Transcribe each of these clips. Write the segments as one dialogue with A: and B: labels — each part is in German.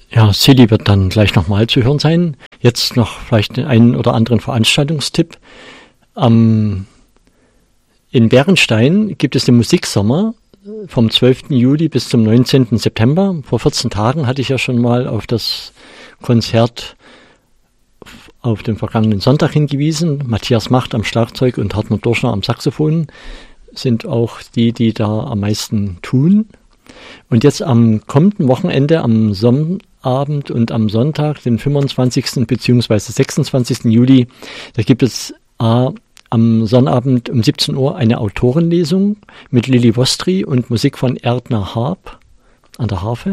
A: Ja, Silly wird dann gleich nochmal zu hören sein. Jetzt noch vielleicht den einen oder anderen Veranstaltungstipp. In Bärenstein gibt es den Musiksommer vom 12. Juli bis zum 19. September. Vor 14 Tagen hatte ich ja schon mal auf das Konzert auf den vergangenen Sonntag hingewiesen. Matthias Macht am Schlagzeug und Hartmut Dorschner am Saxophon sind auch die da am meisten tun. Und jetzt am kommenden Wochenende, am Sonnabend und am Sonntag, den 25. bzw. 26. Juli, da gibt es am Sonnabend um 17 Uhr eine Autorenlesung mit Lilly Vostri und Musik von Erdner Harp an der Harfe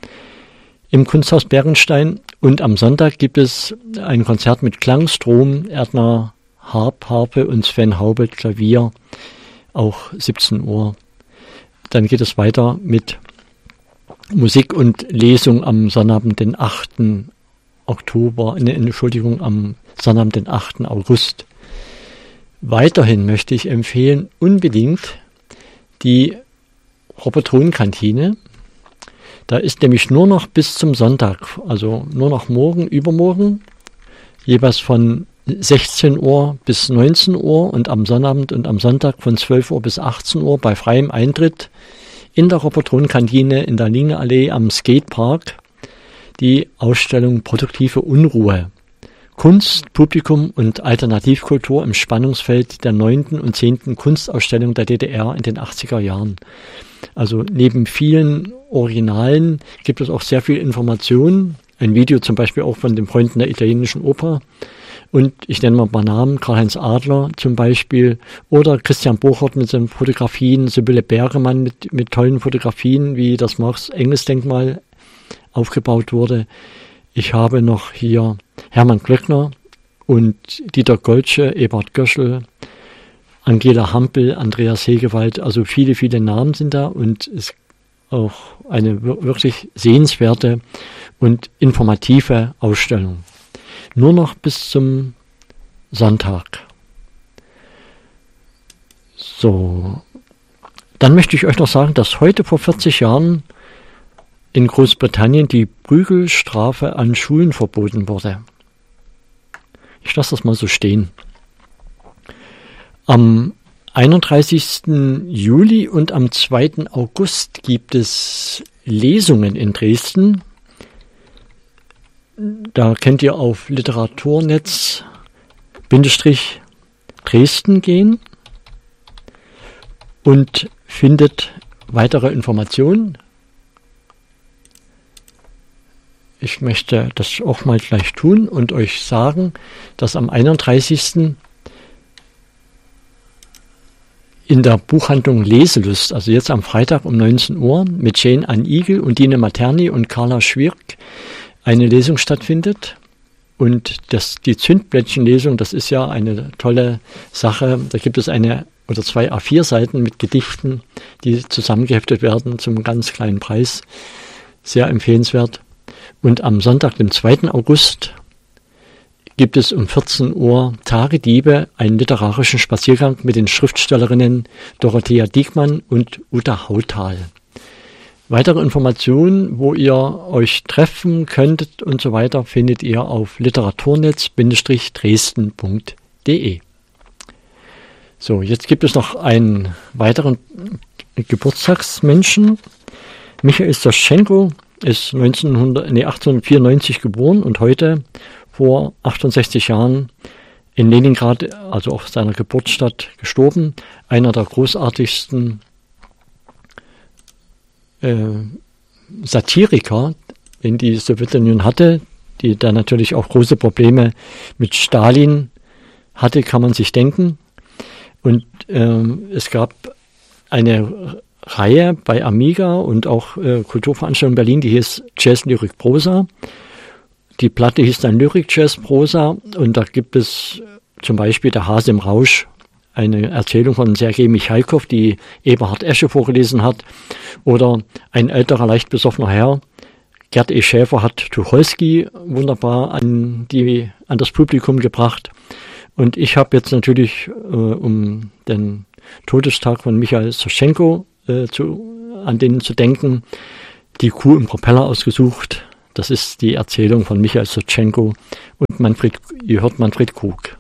A: im Kunsthaus Bärenstein. Und am Sonntag gibt es ein Konzert mit Klangstrom, Erdner Harp, Harfe und Sven Haubelt Klavier, auch 17 Uhr. Dann geht es weiter mit Musik und Lesung am Sonnabend, den 8. Oktober, am Sonnabend, den 8. August. Weiterhin möchte ich empfehlen, unbedingt die Robert-Hohn-Kantine. Da ist nämlich nur noch bis zum Sonntag, also nur noch morgen, übermorgen, jeweils von 16 Uhr bis 19 Uhr und am Sonnabend und am Sonntag von 12 Uhr bis 18 Uhr bei freiem Eintritt in der Robert-Hohn-Kantine in der Linienallee am Skatepark die Ausstellung Produktive Unruhe. Kunst, Publikum und Alternativkultur im Spannungsfeld der 9. und 10. Kunstausstellung der DDR in den 80er Jahren. Also neben vielen Originalen gibt es auch sehr viel Information. Ein Video zum Beispiel auch von den Freunden der italienischen Oper. Und ich nenne mal ein paar Namen, Karl-Heinz Adler zum Beispiel oder Christian Bochert mit seinen Fotografien, Sibylle Bergemann mit tollen Fotografien, wie das Marx-Engels-Denkmal aufgebaut wurde. Ich habe noch hier Hermann Glöckner und Dieter Goltsche, Ebert Göschel, Angela Hampel, Andreas Hegewald, also viele, viele Namen sind da und es ist auch eine wirklich sehenswerte und informative Ausstellung. Nur noch bis zum Sonntag. So, dann möchte ich euch noch sagen, dass heute vor 40 Jahren in Großbritannien die Prügelstrafe an Schulen verboten wurde. Ich lasse das mal so stehen. Am 31. Juli und am 2. August gibt es Lesungen in Dresden. Da könnt ihr auf Literaturnetz-Dresden gehen und findet weitere Informationen. Ich möchte das auch mal gleich tun und euch sagen, dass am 31. in der Buchhandlung Leselust, also jetzt am Freitag um 19 Uhr, mit Jane Ann Igel und Dine Materni und Carla Schwirk eine Lesung stattfindet. Und die Zündblättchenlesung, das ist ja eine tolle Sache. Da gibt es eine oder zwei A4-Seiten mit Gedichten, die zusammengeheftet werden zum ganz kleinen Preis. Sehr empfehlenswert. Und am Sonntag, dem 2. August, gibt es um 14 Uhr Tagediebe, einen literarischen Spaziergang mit den Schriftstellerinnen Dorothea Diekmann und Uta Hautal. Weitere Informationen, wo ihr euch treffen könntet und so weiter, findet ihr auf literaturnetz-dresden.de. So, jetzt gibt es noch einen weiteren Geburtstagsmenschen. Michael Saschenko ist 1894 geboren und heute vor 68 Jahren in Leningrad, also auf seiner Geburtsstadt, gestorben. Einer der großartigsten Satiriker, den die Sowjetunion hatte, die da natürlich auch große Probleme mit Stalin hatte, kann man sich denken. Und es gab eine Reihe bei Amiga und auch Kulturveranstaltungen in Berlin, die hieß Jazz, Lyrik, Prosa. Die Platte hieß dann Lyrik, Jazz, Prosa und da gibt es zum Beispiel Der Hase im Rausch, eine Erzählung von Sergei Michalkow, die Eberhard Esche vorgelesen hat, oder ein älterer, leicht besoffener Herr, Gerd E. Schäfer, hat Tucholsky wunderbar an das Publikum gebracht. Und ich habe jetzt natürlich, um den Todestag von Michael Saschenko an den zu denken, die Kuh im Propeller ausgesucht. Das ist die Erzählung von Michael Soschenko und ihr hört Manfred Krug.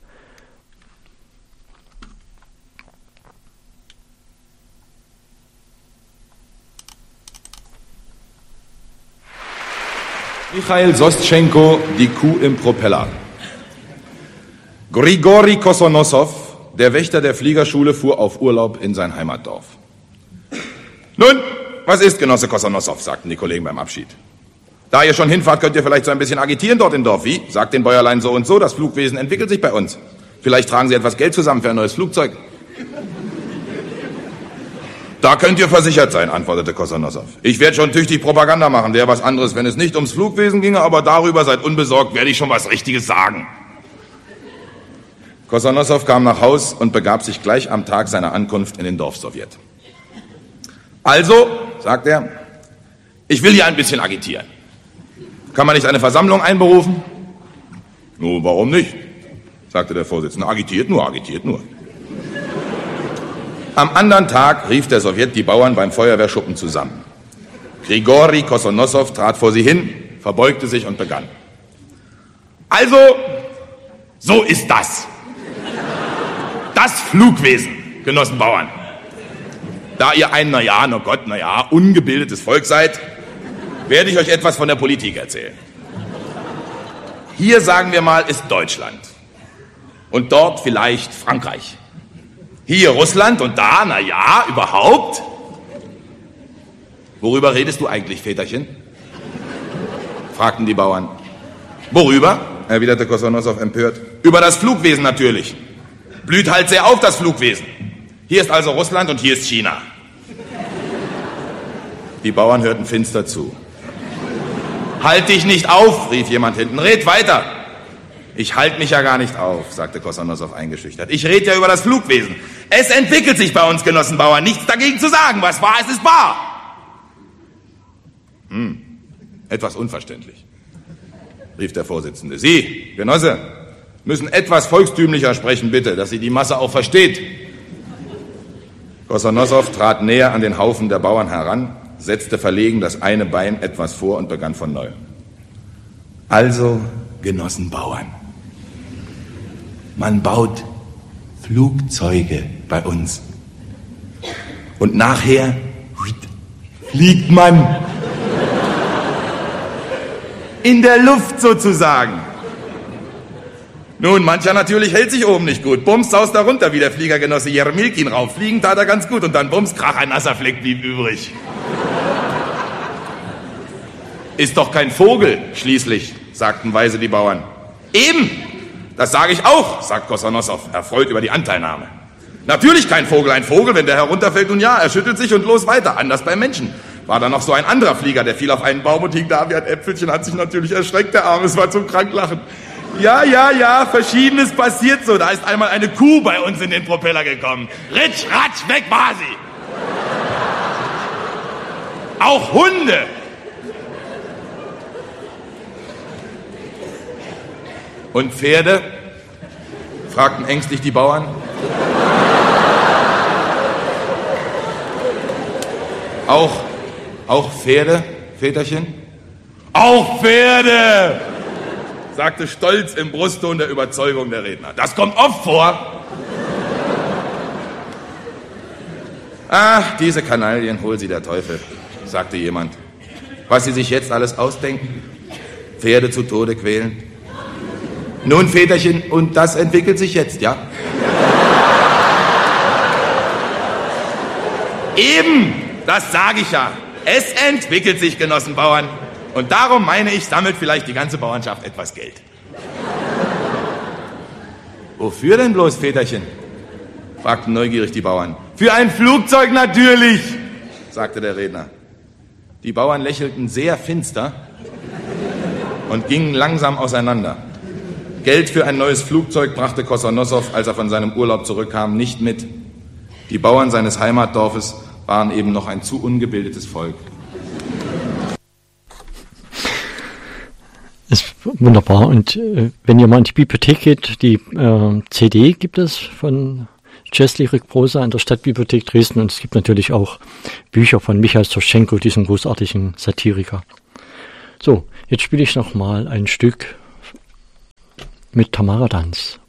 B: Michail Soschenko, die Kuh im Propeller. Grigori Kosonossow, der Wächter der Fliegerschule, fuhr auf Urlaub in sein Heimatdorf. Nun, was ist, Genosse Kosonossow, sagten die Kollegen beim Abschied. Da ihr schon hinfahrt, könnt ihr vielleicht so ein bisschen agitieren dort im Dorf. Wie? Sagt den Bäuerlein so und so, das Flugwesen entwickelt sich bei uns. Vielleicht tragen sie etwas Geld zusammen für ein neues Flugzeug. Da könnt ihr versichert sein, antwortete Kosonossow. Ich werde schon tüchtig Propaganda machen, wäre was anderes, wenn es nicht ums Flugwesen ginge, aber darüber seid unbesorgt, werde ich schon was Richtiges sagen. Kosonossow kam nach Haus und begab sich gleich am Tag seiner Ankunft in den Dorfsowjet. Also, sagt er, ich will hier ein bisschen agitieren. Kann man nicht eine Versammlung einberufen? Nun, warum nicht? Sagte der Vorsitzende. Agitiert nur, agitiert nur. Am anderen Tag rief der Sowjet die Bauern beim Feuerwehrschuppen zusammen. Grigori Kosonossow trat vor sie hin, verbeugte sich und begann. Also, so ist das. Das Flugwesen, Genossen Bauern. Da ihr ein, ungebildetes Volk seid, werde ich euch etwas von der Politik erzählen. Hier, sagen wir mal, ist Deutschland. Und dort vielleicht Frankreich. Hier Russland und da, überhaupt. Worüber redest du eigentlich, Väterchen? Fragten die Bauern. Worüber? Erwiderte Kosonossow empört. Über das Flugwesen natürlich. Blüht halt sehr auf, das Flugwesen. Hier ist also Russland und hier ist China. Die Bauern hörten finster zu. Halt dich nicht auf, rief jemand hinten. Red weiter. Ich halte mich ja gar nicht auf, sagte Kosonossow eingeschüchtert. Ich rede ja über das Flugwesen. Es entwickelt sich bei uns, Genossen Bauern. Nichts dagegen zu sagen. Was wahr ist, ist wahr. Etwas unverständlich, rief der Vorsitzende. Sie, Genosse, müssen etwas volkstümlicher sprechen, bitte, dass sie die Masse auch versteht. Kosonossow trat näher an den Haufen der Bauern heran, setzte verlegen das eine Bein etwas vor und begann von neuem. Also, Genossen Bauern, man baut Flugzeuge bei uns. Und nachher fliegt man in der Luft sozusagen. Nun, mancher natürlich hält sich oben nicht gut. Bums, saust da runter, wie der Fliegergenosse Jermilkin rauf. Fliegen tat er ganz gut und dann bums, krach, ein nasser Fleck blieb übrig. Ist doch kein Vogel, schließlich, sagten weise die Bauern. Eben, das sage ich auch, sagt Kosonossow, erfreut über die Anteilnahme. Natürlich kein Vogel, ein Vogel, wenn der herunterfällt, nun ja, er schüttelt sich und los weiter, anders beim Menschen. War da noch so ein anderer Flieger, der fiel auf einen Baum und hing da wie ein Äpfelchen, hat sich natürlich erschreckt, der Arme, es war zum Kranklachen. Ja, Verschiedenes passiert so. Da ist einmal eine Kuh bei uns in den Propeller gekommen. Ritsch, ratsch, weg war sie. Auch Hunde. Und Pferde? Fragten ängstlich die Bauern. Auch Pferde, Väterchen? Auch Pferde! Sagte stolz im Brustton der Überzeugung der Redner. Das kommt oft vor. Ach, diese Kanaillen, hol sie der Teufel, sagte jemand. Was sie sich jetzt alles ausdenken? Pferde zu Tode quälen? Nun, Väterchen, und das entwickelt sich jetzt, ja? Eben, das sage ich ja. Es entwickelt sich, Genossen Bauern. Und darum meine ich, sammelt vielleicht die ganze Bauernschaft etwas Geld. Wofür denn bloß, Väterchen? Fragten neugierig die Bauern. Für ein Flugzeug natürlich, sagte der Redner. Die Bauern lächelten sehr finster und gingen langsam auseinander. Geld für ein neues Flugzeug brachte Kosonossow, als er von seinem Urlaub zurückkam, nicht mit. Die Bauern seines Heimatdorfes waren eben noch ein zu ungebildetes Volk.
A: Ist wunderbar. Und wenn ihr mal in die Bibliothek geht, die CD gibt es von Czesław Prosa in der Stadtbibliothek Dresden. Und es gibt natürlich auch Bücher von Michail Soschenko, diesem großartigen Satiriker. So, jetzt spiele ich noch mal ein Stück mit Tamara Danz.